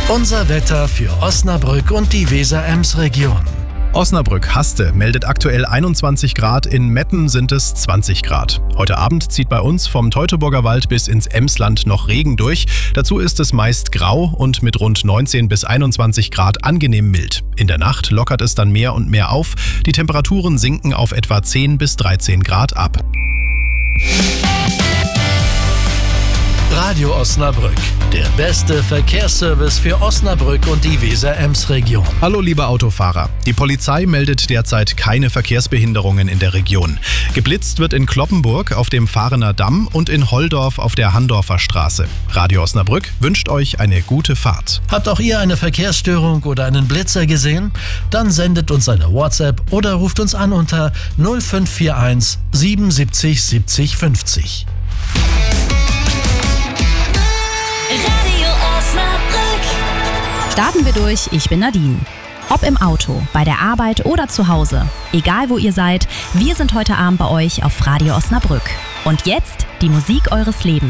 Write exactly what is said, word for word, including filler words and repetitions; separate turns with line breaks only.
Unser Wetter für Osnabrück und die Weser-Ems-Region.
Osnabrück-Haste meldet aktuell einundzwanzig Grad, in Metten sind es zwanzig Grad. Heute Abend zieht bei uns vom Teutoburger Wald bis ins Emsland noch Regen durch. Dazu ist es meist grau und mit rund neunzehn bis einundzwanzig Grad angenehm mild. In der Nacht lockert es dann mehr und mehr auf. Die Temperaturen sinken auf etwa zehn bis dreizehn Grad ab.
Radio Osnabrück, der beste Verkehrsservice für Osnabrück und die Weser-Ems-Region.
Hallo liebe Autofahrer, die Polizei meldet derzeit keine Verkehrsbehinderungen in der Region. Geblitzt wird in Cloppenburg auf dem Fahrener Damm und in Holldorf auf der Handorfer Straße. Radio Osnabrück wünscht euch eine gute Fahrt.
Habt auch ihr eine Verkehrsstörung oder einen Blitzer gesehen? Dann sendet uns eine WhatsApp oder ruft uns an unter null fünf vier eins siebenundsiebzig siebzig fünfzig.
Radio Osnabrück.
Starten wir durch, ich bin Nadine. Ob im Auto, bei der Arbeit oder zu Hause, egal wo ihr seid, wir sind heute Abend bei euch auf Radio Osnabrück. Und jetzt die Musik eures Lebens.